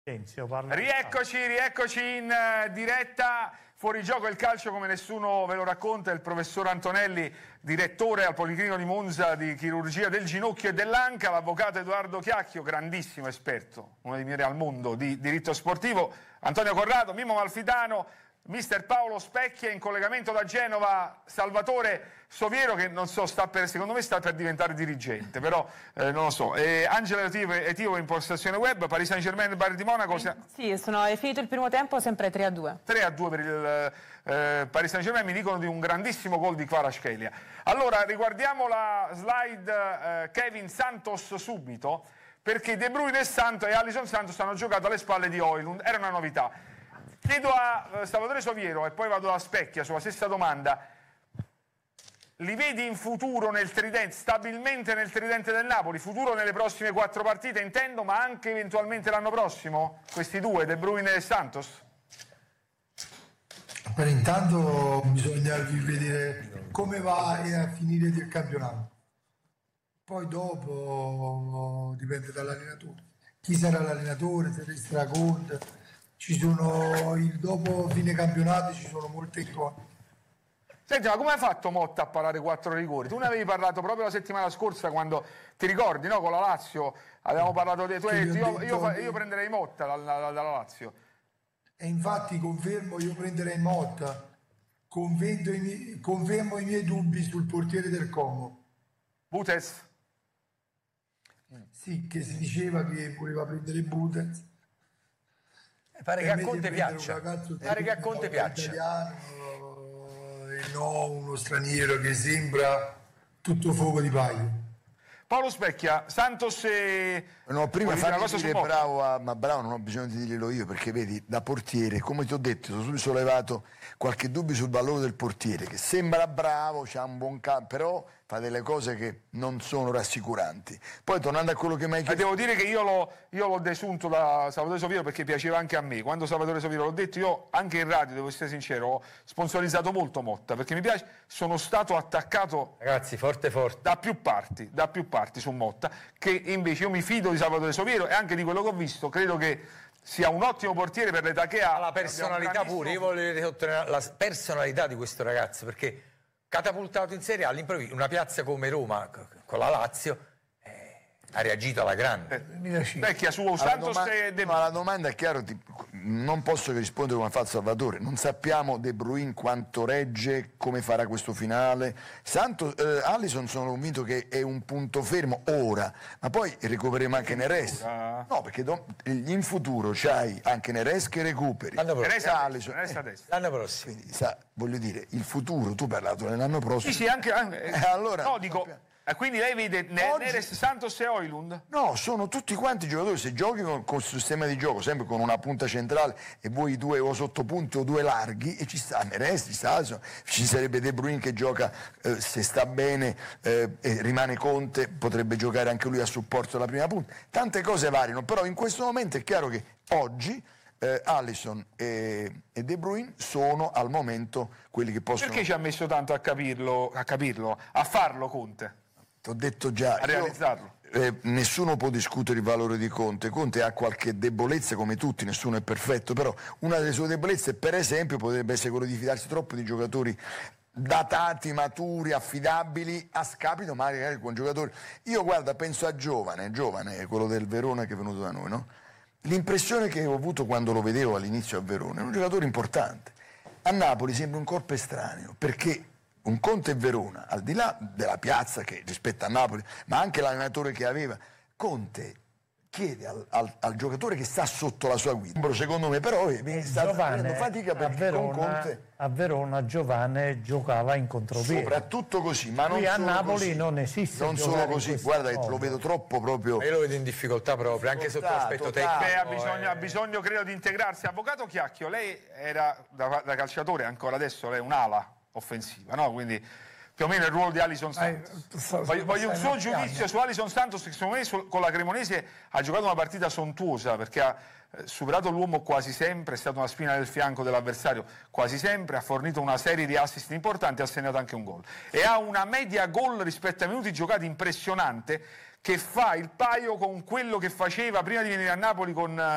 Rieccoci in diretta. Fuori gioco il calcio come nessuno ve lo racconta. Il professor Antonelli, direttore al Policlinico di Monza di chirurgia del ginocchio e dell'anca, l'avvocato Edoardo Chiacchio, grandissimo esperto, uno dei migliori al mondo di diritto sportivo, Antonio Corrado, Mimmo Malfitano, mister Paolo Specchia, in collegamento da Genova Salvatore Soviero, che non so, secondo me sta per diventare dirigente, però non lo so. Angela Etivo in postazione web, Paris Saint-Germain, Bayern di Monaco. Sì, è finito il primo tempo sempre 3-2. 3-2 per il Paris Saint-Germain, mi dicono di un grandissimo gol di Kvaratskhelia. Allora, riguardiamo la slide Kevin Santos subito, perché De Bruyne e Alisson Santos hanno giocato alle spalle di Højlund, era una novità. Chiedo a Salvatore Soviero e poi vado a Specchia sulla stessa domanda. Li vedi in futuro nel tridente, stabilmente nel tridente del Napoli? Futuro nelle prossime 4 partite intendo, ma anche eventualmente l'anno prossimo? Questi due, De Bruyne e Santos? Per intanto bisogna vedere come va a finire il campionato. Poi dopo dipende dall'allenatore. Chi sarà l'allenatore, se resterà Conte. Ci sono dopo fine campionato ci sono molte cose. Senti, ma come hai fatto Motta a parare 4 rigori? Tu ne avevi parlato proprio la settimana scorsa quando, ti ricordi, no? Con la Lazio avevamo parlato di io prenderei Motta dalla Lazio. E infatti confermo, io prenderei Motta, confermo i miei dubbi sul portiere del Como. Butes? Sì, che si diceva che voleva prendere Butes. Pare che a Conte piaccia. Pare che a Conte piaccia. Italiano, e no uno straniero che sembra tutto fuoco di paio. Paolo Specchia, Santos e... No, prima fammi dire bravo, ma bravo non ho bisogno di dirlo io, perché vedi, da portiere, come ti ho detto, sono subito sollevato qualche dubbio sul valore del portiere, che sembra bravo, c'ha un buon campo, però fa delle cose che non sono rassicuranti. Poi tornando a quello che mi hai chiesto... Devo dire che io l'ho desunto da Salvatore Soviero perché piaceva anche a me. Quando Salvatore Soviero l'ho detto, io anche in radio, devo essere sincero, ho sponsorizzato molto Motta, perché mi piace, sono stato attaccato... Ragazzi, forte. Da più parti su Motta, che invece io mi fido di Salvatore Soviero e anche di quello che ho visto, credo che sia un ottimo portiere per l'età che ha. La personalità pure, io voglio sottolineare la personalità di questo ragazzo, perché catapultato in Serie A all'improvviso, una piazza come Roma con la Lazio ha reagito alla grande. Vecchia su Santos e De Bruyne. Ma la domanda è chiaro, non posso che rispondere come ha fatto Salvatore, non sappiamo De Bruyne quanto regge, come farà questo finale. Alisson sono convinto che è un punto fermo ora, ma poi recupereremo anche Neres. No, perché in futuro c'hai anche Neres che recuperi. L'anno prossimo. L'anno prossimo. Quindi, voglio dire, il futuro, tu hai parlato dell'anno prossimo. Sì, anche allora, no, dico... Quindi lei vede Neres, Santos e Højlund? No, sono tutti quanti giocatori, se giochi con il sistema di gioco, sempre con una punta centrale e voi due o sottopunti o due larghi, e ci sta Neres, ci sarebbe De Bruyne che gioca, se sta bene e rimane Conte, potrebbe giocare anche lui a supporto della prima punta. Tante cose variano, però in questo momento è chiaro che oggi Alisson e De Bruyne sono al momento quelli che possono... Perché ci ha messo tanto a farlo Conte? Ti ho detto già, a realizzarlo. Nessuno può discutere il valore di Conte. Conte ha qualche debolezza come tutti, nessuno è perfetto, però una delle sue debolezze per esempio potrebbe essere quello di fidarsi troppo di giocatori datati, maturi, affidabili, a scapito magari con giocatori. Io guarda, penso a Giovane, quello del Verona che è venuto da noi, no? L'impressione che ho avuto quando lo vedevo all'inizio a Verona è un giocatore importante. A Napoli sembra un corpo estraneo, perché un Conte e Verona, al di là della piazza che rispetto a Napoli, ma anche l'allenatore che aveva, Conte chiede al giocatore che sta sotto la sua guida. Secondo me però sta facendo fatica perché con Conte... A Verona Giovane giocava in contropiede. Soprattutto così, ma non qui a solo Napoli così. Non esiste. Non solo così, guarda, lo vedo troppo proprio... Ma io lo vedo in difficoltà proprio, anche sotto l'aspetto tecnico. Ha bisogno credo di integrarsi. Avvocato Chiacchio, lei era da calciatore, ancora adesso lei è un'ala offensiva, no? Quindi più o meno il ruolo di Alisson Santos. Voglio un suo giudizio su Alisson Santos, che secondo me con la Cremonese ha giocato una partita sontuosa, perché ha superato l'uomo quasi sempre, è stata una spina nel fianco dell'avversario quasi sempre, ha fornito una serie di assist importanti, ha segnato anche un gol e ha una media gol rispetto ai minuti giocati impressionante, che fa il paio con quello che faceva prima di venire a Napoli con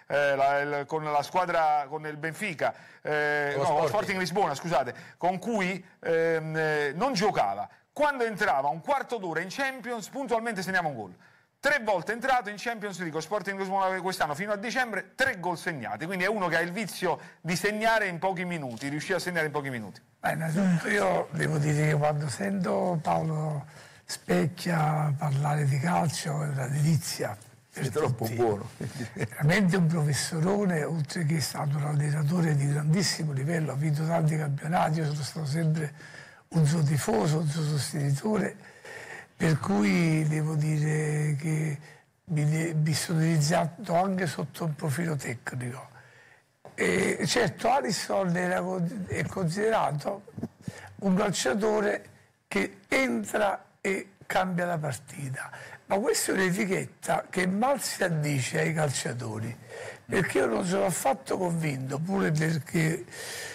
con la squadra, con il Benfica, lo Sporting Lisbona, scusate, con cui non giocava. Quando entrava un quarto d'ora in Champions, puntualmente segnava un gol. 3 volte entrato in Champions League, Sporting Lisbona quest'anno fino a dicembre, 3 gol segnati. Quindi è uno che ha il vizio di segnare in pochi minuti, riuscire a segnare in pochi minuti. Innanzitutto io devo dire che quando sento Paolo Specchia parlare di calcio è una delizia. È troppo buono. Veramente un professorone, oltre che è stato un allenatore di grandissimo livello, ha vinto tanti campionati, io sono stato sempre un suo tifoso, un suo sostenitore. Per cui devo dire che mi sono utilizzato anche sotto un profilo tecnico. E certo Alisson è considerato un calciatore che entra e cambia la partita, ma questa è un'etichetta che mal si addice ai calciatori, perché io non sono affatto convinto, pure perché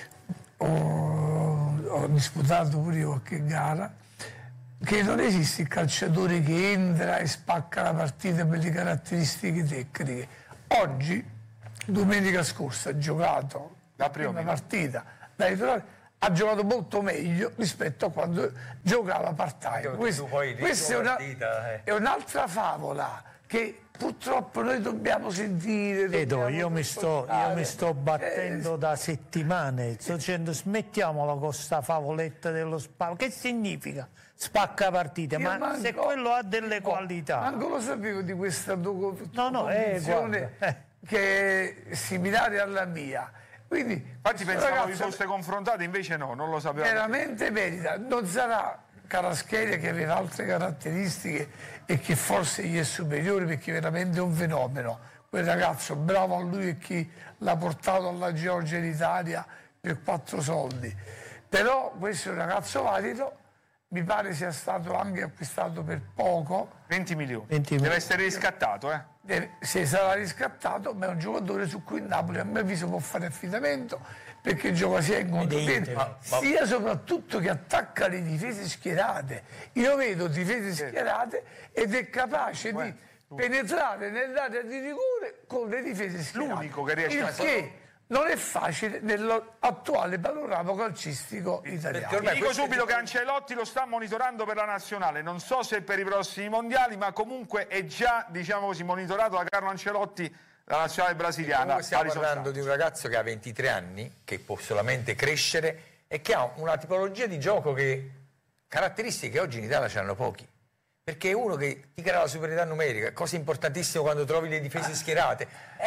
ho disputato pure io qualche gara, che non esiste il calciatore che entra e spacca la partita per le caratteristiche tecniche. Oggi, domenica scorsa, ha giocato la prima partita da titolare, ha giocato molto meglio rispetto a quando giocava part-time. Questa è un'altra favola che purtroppo noi dobbiamo sentire. Io mi sto battendo da settimane, sto dicendo smettiamola con sta favoletta dello spacco. Che significa spacca partite? Ma se quello ha delle qualità. Manco lo sapevo di questa tua condizione che è similare alla mia. Quindi, infatti pensavo vi foste confrontati, invece no, non lo sapevo. Veramente merita, non sarà Kvaratskhelia che aveva altre caratteristiche e che forse gli è superiore, perché è veramente un fenomeno. Quel ragazzo, bravo a lui e chi l'ha portato alla Georgia in Italia per 4 soldi. Però questo è un ragazzo valido, mi pare sia stato anche acquistato per poco. 20 milioni. Deve essere riscattato, Se sarà riscattato, ma è un giocatore su cui il Napoli a mio avviso può fare affidamento, perché gioca sia in contropiede, sia soprattutto che attacca le difese schierate. Io vedo difese schierate ed è capace di penetrare nell'area di rigore con le difese schierate. L'unico che riesce a fare. Non è facile nell'attuale panorama calcistico italiano. Vi dico subito che Ancelotti lo sta monitorando per la nazionale, non so se per i prossimi mondiali, ma comunque è già, diciamo così, monitorato da Carlo Ancelotti la nazionale brasiliana. Stiamo parlando di un ragazzo che ha 23 anni, che può solamente crescere e che ha una tipologia di gioco che caratteristiche che oggi in Italia ce n'hanno pochi. Perché è uno che ti crea la superiorità numerica, cosa importantissima quando trovi le difese schierate.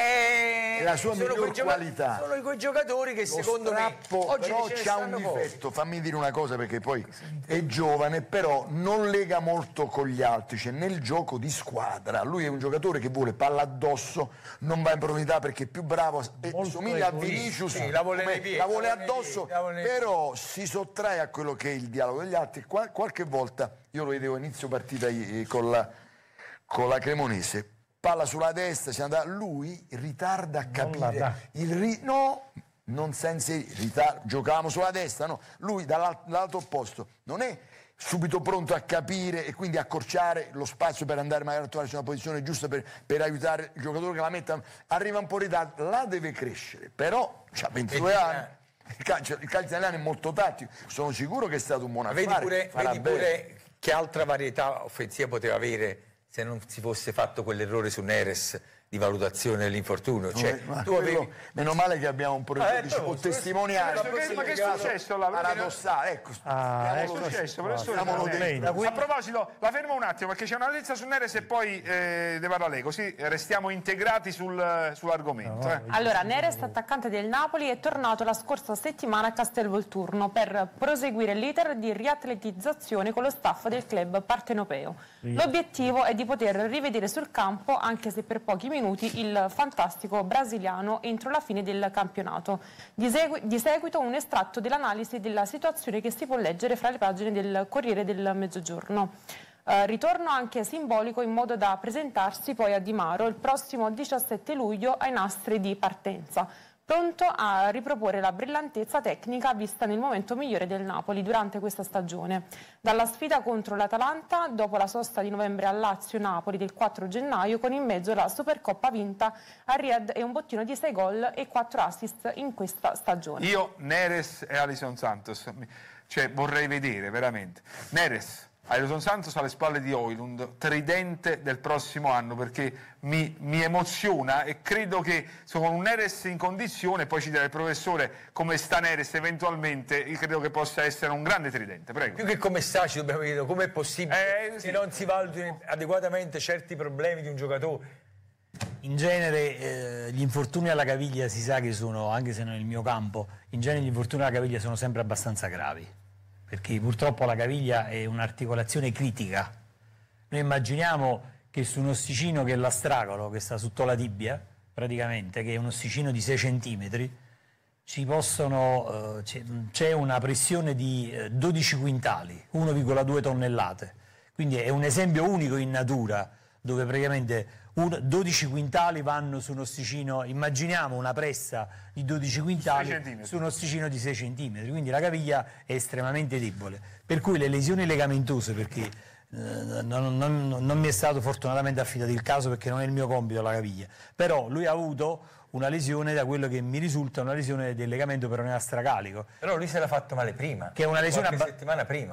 È la sua miglior qualità. Sono quei giocatori che secondo me oggi però c'ha un difetto, fammi dire una cosa perché poi è giovane, però non lega molto con gli altri, cioè nel gioco di squadra. Lui è un giocatore che vuole palla addosso, non va in profondità perché è più bravo, somiglia a Vinicius, la vuole addosso, però si sottrae a quello che è il dialogo degli altri. Qualche volta, io lo vedevo inizio partita con la Cremonese, palla sulla destra, lui ritarda a capire non senza ritardo, giocavamo sulla destra, no, lui dall'altro opposto non è subito pronto a capire e quindi accorciare lo spazio per andare magari a trovarsi una posizione giusta per aiutare il giocatore che la metta, arriva un po' in ritardo, là deve crescere, però ha 22 anni. Il calcio italiano è molto tattico, sono sicuro che è stato un buon affare. Vedi pure che altra varietà offensiva poteva avere se non si fosse fatto quell'errore su Neres di valutazione dell'infortunio. Cioè, meno male che abbiamo un professore che può testimoniare. Ma che è successo là? Paradossale, è successo, professore. A proposito, la fermo un attimo perché c'è una notizia su Neres e poi ne parla lei, così restiamo integrati sull'argomento. Allora, Neres, attaccante del Napoli, è tornato la scorsa settimana a Castelvolturno per proseguire l'iter di riatletizzazione con lo staff del club partenopeo. L'obiettivo è di poter rivedere sul campo, anche se per pochi minuti, il fantastico brasiliano entro la fine del campionato. Di seguito un estratto dell'analisi della situazione che si può leggere fra le pagine del Corriere del Mezzogiorno. Ritorno anche simbolico in modo da presentarsi poi a Di Maro il prossimo 17 luglio ai nastri di partenza. pronto a riproporre la brillantezza tecnica vista nel momento migliore del Napoli durante questa stagione. Dalla sfida contro l'Atalanta, dopo la sosta di novembre a Lazio-Napoli del 4 gennaio, con in mezzo la Supercoppa vinta a Riyadh e un bottino di 6 gol e 4 assist in questa stagione. Io, Neres e Alison Santos, cioè vorrei vedere veramente. Neres, Alison Santos alle spalle di Højlund, tridente del prossimo anno, perché mi emoziona e credo che con un Neres in condizione, poi ci dirà il professore come sta Neres eventualmente, io credo che possa essere un grande tridente. Prego. Più che come sta, ci dobbiamo chiedere come è possibile che non si valutino adeguatamente certi problemi di un giocatore. In genere gli infortuni alla caviglia si sa che sono, anche se non è il mio campo, in genere gli infortuni alla caviglia sono sempre abbastanza gravi, perché purtroppo la caviglia è un'articolazione critica. Noi immaginiamo che su un ossicino che è l'astracolo, che sta sotto la tibia, praticamente, che è un ossicino di 6 centimetri, c'è una pressione di 12 quintali, 1,2 tonnellate. Quindi è un esempio unico in natura, dove praticamente 12 quintali vanno su un ossicino, immaginiamo una pressa di 12 quintali su un ossicino di 6 centimetri, quindi la caviglia è estremamente debole, per cui le lesioni legamentose, perché non mi è stato fortunatamente affidato il caso perché non è il mio compito la caviglia, però lui ha avuto una lesione, da quello che mi risulta, una lesione del legamento peroneo astracalico. Però lui se l'ha fatto male prima, che è una lesione qualche settimana prima.